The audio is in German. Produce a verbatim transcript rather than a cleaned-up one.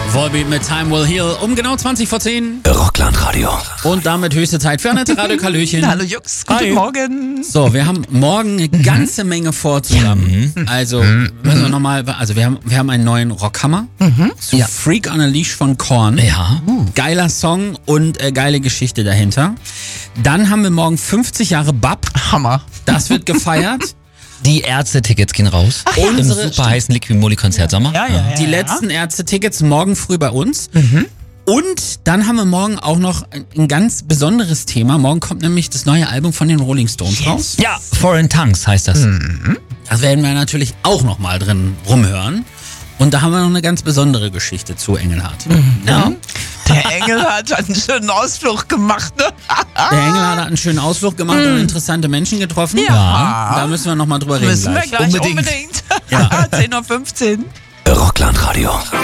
Volbeat mit Time Will Heal um genau zwanzig vor zehn. Rockland Radio. Und damit höchste Zeit für Annette Radiokalöchen. Hallo Jux, guten Hi. Morgen. So, wir haben morgen eine ganze Menge vor zusammen. Also, müssen wir nochmal, also wir haben, wir haben einen neuen Rockhammer zu Ja. Freak on a Leash von Korn. Ja. Geiler Song und äh, geile Geschichte dahinter. Dann haben wir morgen fünfzig Jahre B A P. Hammer. Das wird gefeiert. Die Ärzte-Tickets gehen raus. ja. Im Unsere- super heißen Liquid Moly Konzert Sommer. Ja, ja, ja. Die ja. letzten Ärzte-Tickets morgen früh bei uns. Und dann haben wir morgen auch noch ein, ein ganz besonderes Thema. Morgen kommt nämlich das neue Album von den Rolling Stones raus. Ja, Foreign Tongues heißt das. Das werden wir natürlich auch noch mal drin rumhören. Und da haben wir noch eine ganz besondere Geschichte zu Engelhardt. Ja. Der Engel hat einen schönen Ausflug gemacht, ne? Der Engelhardt hat einen schönen Ausflug gemacht und interessante Menschen getroffen. Ja. Da müssen wir noch mal drüber reden Müssen wir gleich. gleich Unbedingt. unbedingt. Ja. zehn Uhr fünfzehn. Rockland Radio.